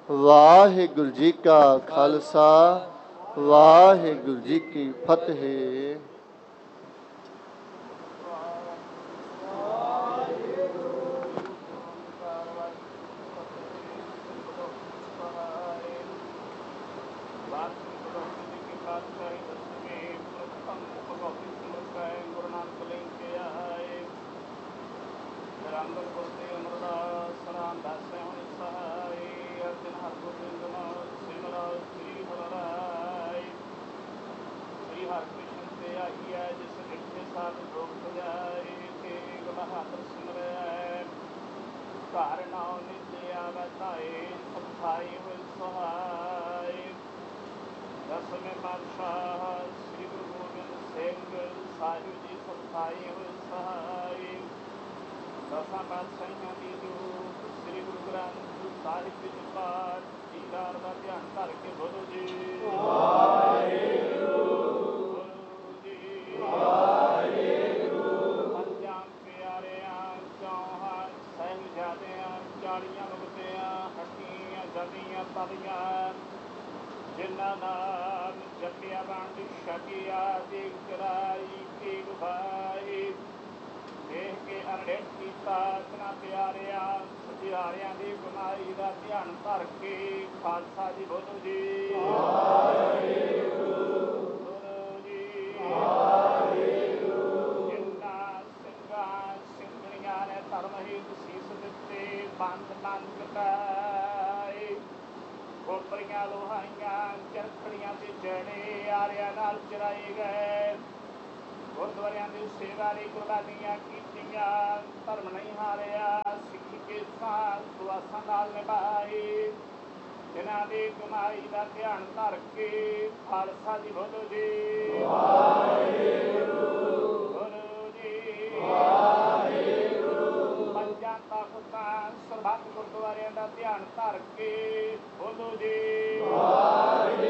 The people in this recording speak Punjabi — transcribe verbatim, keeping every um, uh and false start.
ਵਾਹਿਗੁਰੂ ਜੀ ਕਾ ਖਾਲਸਾ, ਵਾਹਿਗੁਰੂ ਜੀ ਕੀ ਫਤਿਹ। ਦਸਵੇਂ ਪਾਤਸ਼ਾਹ ਸ੍ਰੀ ਗੁਰੂ ਗੋਬਿੰਦ ਸਿੰਘ ਸਾਹਿਬ ਜੀ ਸਤਾਈ ਹੋਏ ਸਹਾਈ। ਦਸਾਂ ਪਾਤਸ਼ਾਹੀਆਂ ਦੀ ਜੋਤ ਸ੍ਰੀ ਗੁਰੂ ਗ੍ਰੰਥ ਸਾਹਿਬ ਜੀ ਪਾਠ ਦੀਦਾਰ ਦਾ ਧਿਆਨ ਧਰ ਕੇ ਬੋਲੋ ਜੀ ਵਾਹਿਗੁਰੂ, ਬੋਲੋ ਜੀ ਵਾਹਿਗੁਰੂ। ਪੰਜਾਂ ਪਿਆਰਿਆਂ ਚੌਹਾਂ ਸਾਹਿਬਜ਼ਾਦਿਆਂ ਚਾਲੀਆਂ ਮੁਕਤਿਆਂ ਹੱਟੀਆਂ ਜੱਦੀਆਂ ਤਲੀਆਂ ਜਿਨ੍ਹਾਂ ਨਾਮ ਜਪਿਆ ਵੰਡ ਛਕਿਆ ਦੇਗ ਚਰਾਈ ਤੇਗ ਭਾਈ। ਦੇਖ ਕੇ ਅਨੇਕ ਕੀਤਾ ਆਪਣਾ ਪਿਆਰਿਆਂ ਸਤਿਆਰਿਆਂ ਦੀ ਕਮਾਈ ਦਾ ਧਿਆਨ ਧਰ ਕੇ ਖਾਲਸਾ ਜੀ ਬੋਲੋ ਜੀ ਵਾਹਿਗੁਰੂ, ਬੋਲੋ ਜੀ ਵਾਹਿਗੁਰੂ। ਜਿਨ੍ਹਾਂ ਸਿੰਘਾਂ ਸਿੰਘਣੀਆਂ ਨੇ ਧਰਮ ਹਿਤ ਸੀਸ ਦਿੱਤੇ ਬੰਦ ਬੰਦ ਕਟਾਏ। ਖੋਪਰੀਆਂ ਲੋਹਾਈਆਂ ਚਰਖੜੀਆਂ ਤੇ ਚੜੇ ਆਰਿਆਂ ਨਾਲ ਚਰਾਏ ਗਏ। ਗੁਰਦੁਆਰਿਆਂ ਦੀ ਸੇਵਾ ਲਈ ਕੁਰਬਾਨੀਆਂ ਕੀਤੀਆਂ ਧਰਮ ਨਹੀਂ ਹਾਰਿਆ। ਸਿੱਖੀ ਕੇਸਾਂ ਸੁਆਸਾਂ ਨਾਲ ਨਿਭਾਈ। ਇਹਨਾਂ ਦੀ ਕਮਾਈ ਦਾ ਧਿਆਨ ਧਰ ਕੇ ਖਾਲਸਾ ਜੀ ਬੋਲੋ ਜੀ ਵਾਹਿਗੁਰੂ, ਬੋਲੋ ਜੀ ਵਾਹਿਗੁਰੂ। ਪੰਜਾਂ ਤਖ਼ਤਾਂ ਸਰਬੱਤ ਗੁਰਦੁਆਰਿਆਂ ਦਾ ਧਿਆਨ ਧਰ ਕੇ ਬੋਲੋ ਜੀ ਵਾਹਿਗੁਰੂ,